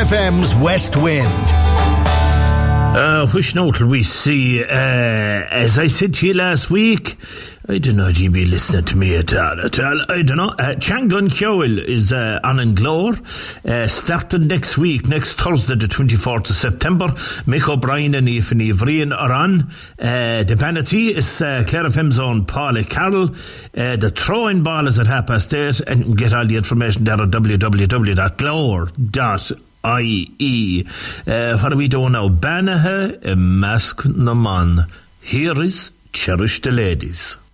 FM's West Wind. Which note will we see? As I said to you last week, I don't know if you'll be listening to me at all. I don't know. Changun Kyoil is on in Glore. Starting next week, next Thursday, the 24th of September. Mick O'Brien and Ethan Ivrian are on. The Banatee is Clare FM's own Paula Carroll. The throwing ball is at 8:30, and you can get all the information there at www.glore.ie. What are we doing now? Banaha Mask Naman. Here is Cherish the Ladies.